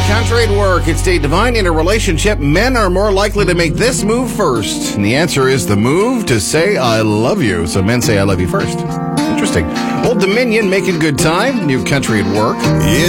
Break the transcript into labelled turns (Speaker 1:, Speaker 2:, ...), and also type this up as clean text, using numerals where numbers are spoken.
Speaker 1: country at work. It's Date Divine. In a relationship, men are more likely to make this move first. And the answer is the move to say, I love you. So men say, I love you first. Interesting. Old Dominion making good time. New country at work.